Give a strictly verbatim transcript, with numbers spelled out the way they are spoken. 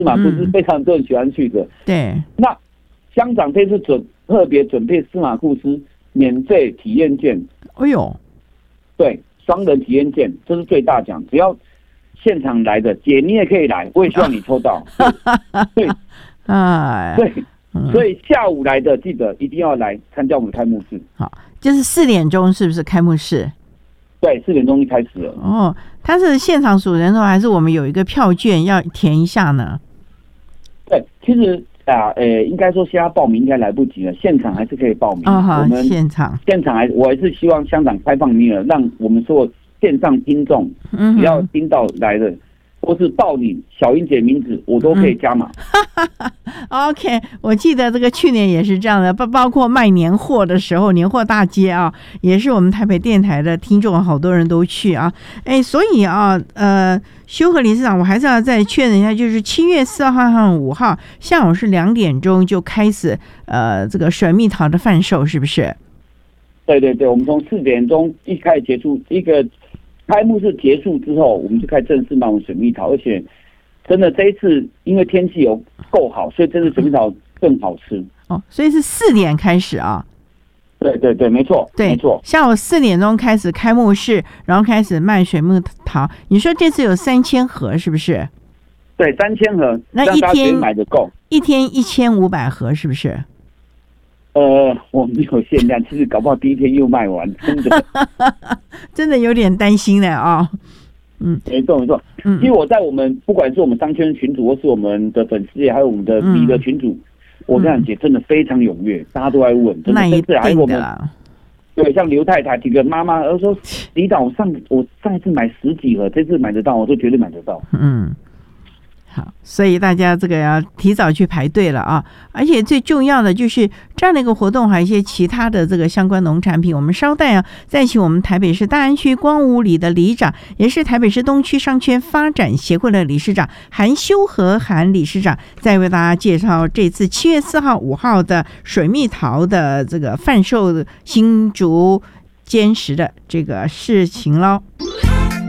司马库斯非常多人喜欢去的。 对， 那乡长这次准特别准备司马库斯免费体验券。 哎呦， 对，双人体验券，这是最大奖，只要现场来的，姐你也可以来，我也希望你抽到。对， 哎， 对，所以下午来的记得一定要来参加我们的开幕式。 好，就是四点钟是不是开幕式？ 对，四点钟就开始了。 哦，它是现场数人头，还是我们有一个票券要填一下呢？ 对，其实啊，呃，应该说现在报名应该来不及了，现场还是可以报名。 哦，好， 我们现场， 现场还我还是希望乡长开放名额，让我们所有线上听众， 嗯， 只要听到来的，或是报你小英姐名字，我都可以加码。 嗯、OK， 我记得这个去年也是这样的，包包括卖年货的时候，年货大街啊，也是我们台北电台的听众，好多人都去啊。哎，所以啊，呃，修和理事长，我还是要再确认一下，就是七月四号和五号下午是两点钟就开始，呃，这个水蜜桃的贩售，是不是？ 对对对，我们从四点钟一开始结束，一个开幕式结束之后，我们就开始正式卖我们水蜜桃，而且真的这一次因为天气有够好，所以这次水蜜桃更好吃。 哦，所以是四点开始啊？ 对对对，没错， 对， 没错。 下午四点钟开始开幕式，然后开始卖水蜜桃。你说这次有三千盒是不是？ 对，三千盒， 那一天买得够， 一天一千五百盒是不是？ 呃，我没有限量，其实搞不好第一天又卖完，真的， 真的有点担心了啊、哦。嗯， 没错没错。嗯，因为我在我们不管是我们商圈群组，或是我们的粉丝页，还有我们的米的群组，嗯、我跟你讲，真的非常踊跃，大家都在问，真的，这次还有我们。对，像刘太太几个妈妈，她说：“李导，我上我上一次买十几盒，这次买得到，我说绝对买得到。” 嗯。好，所以大家这个要提早去排队了啊！而且最重要的就是这样的一个活动，还有一些其他的这个相关农产品。我们稍待啊，再请我们台北市大安区光武里的里长，也是台北市东区商圈发展协会的理事长韩修和韩理事长，再为大家介绍这次七月四号、五号的水蜜桃的这个贩售新竹坚实的这个事情喽。